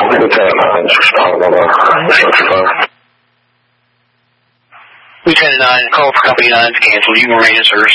Lieutenant 9, call for Company 9 to cancel. You can remain in service.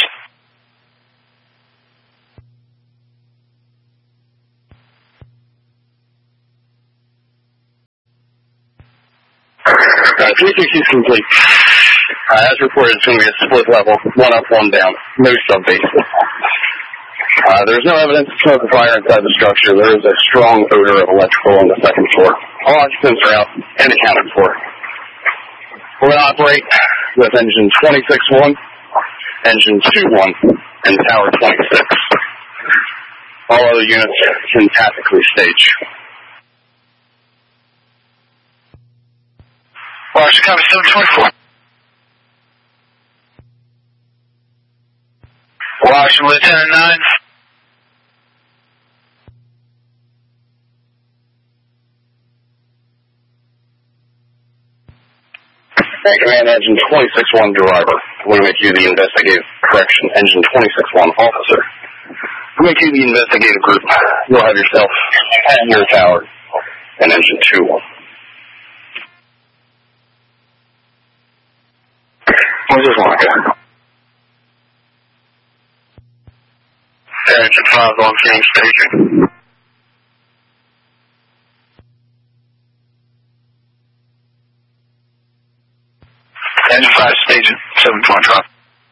Alright, 360 is complete. As reported, it's going to be a split level, 1 up, 1 down. No sub-base. There's no evidence of smoke or fire inside the structure. There is a strong odor of electrical on the second floor. All occupants are out and accounted for. We're going to operate with engine 26-1, engine 2-1, and tower 26. All other units can tactically stage. Washington County 724. Washington Lieutenant 9. Command engine 26-1 driver. We make you the investigative correction engine 26-1 officer. We make you the investigative group. You'll have yourself at your tower and engine 2-1. Where's this one go? Engine 5 on scene staging. Engine 5 staging, 725.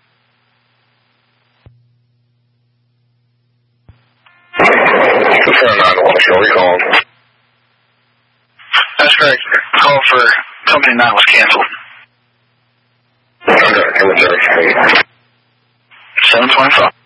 Confirm 9-1, shall we call? That's correct. Call for Company 9 was canceled. Okay, commentary. 725.